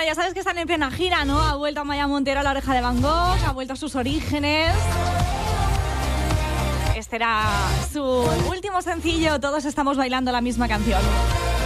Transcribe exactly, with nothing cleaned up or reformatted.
ya sabes que están en plena gira, ¿no? Ha vuelto Amaia Montero a La Oreja de Van Gogh, ha vuelto a sus orígenes. Este era su último sencillo, Todos estamos bailando la misma canción.